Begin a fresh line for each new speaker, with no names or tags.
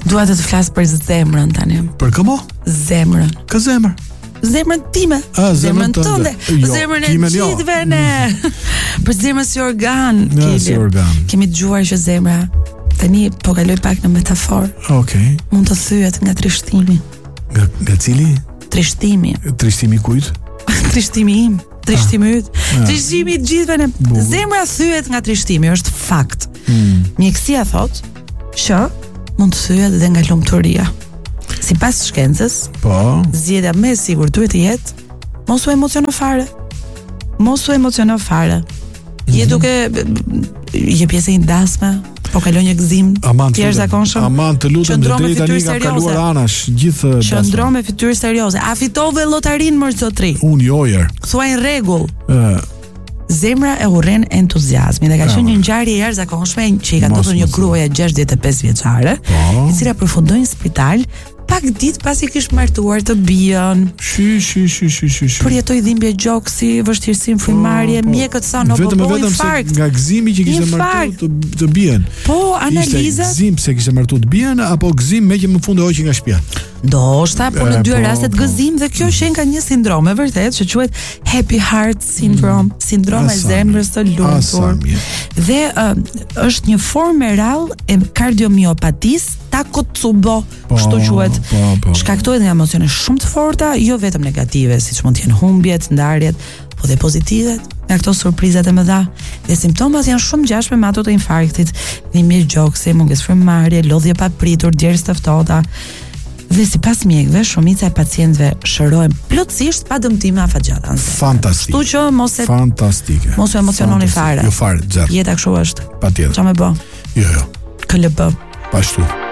Dua të flas për zemrën tani.
Për këmo?
Zemrën.
Kë zemër?
Zemrën time.
Zemrën
tënde. Zemrën e gjithëve ne. Për zemrën si organ.
Si organ.
Kemi dëgjuar që zemra tani po kaloj pak në metaforë.
Okej.
Mund të thyet nga trishtimi.
Nga cili?
Trishtimi.
Trishtimi kujt?
Trishtimi im. Trishtimi yt. Trishtimi i gjithëve ne. Zemra thyet nga trishtimi, është fakt. Mjekësia thot që mund të thyet edhe nga lumturia. Sipas shkencës, zgjedhja më e sigurt duhet të jetë mos u emociono fare. Mos u emociono fare. Je duke je pjesë e ndasme, po kalon një gëzim të jashtëzakonshëm.
Aman të lutem, drejt tani ka kaluar anash gjithë.
Qëndro me fytyrë serioze. A fitove llotarinë më zotri?
Unë jojer.
Thuaj në rregull. Zemra e urren entuziazmin dhe ka qenë një ngjarje e jashtëzakonshme që i ka ndodhur një gruaje 65 vjeçare, e cila përfundoi në spital pak ditë pasi kishte martuar të bijën. Përjetoi dhimbje gjoksi, vështirësi në frymëmarrje, mjekët thanë po infarkt.
Nga gëzimi që kishte martuar të bijën.
Po, analizat.
Ishte gëzim se kishte martuar të bijën apo gëzim me që më fund e hoqi nga shtëpia.
Ndoshta, por në dy rastet gëzim dhe kjo shen ka një sindrom e vërtet që quhet happy heart syndrome, sindroma e zemrës së lumtur. Dhe është një formë e rrallë e kardiomiopatisë Takotsubo, kështu quhet. Shkaktohet nga emocione shumë të forta, jo vetëm negative, siç mund të jenë humbjet, ndarjet, po dhe pozitivet, nga këto surprizat e mëdha. Dhe simptomat janë shumë ngjashme me ato të infarktit, dhimbje gjoksi, mungesë frymëmarrje, lodhje pa pritur, djerës të ftohta. Dhe sipas mjekëve, shumica e pacientëve shërohen plotësisht pa dëmtime afatgjata.
Fantastik.
Kështu që
fantastike.
Mos u emociononi fare.
Jo fare, zero.
Jeta kështu është.
Patjetër.
Çfarë më bë?
Jo.
KLB.
Pashtu.